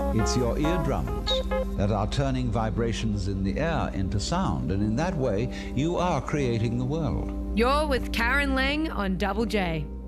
It's your eardrums that are turning vibrations in the air into sound, and in that way, you are creating the world. You're with Karen Lang on Double J.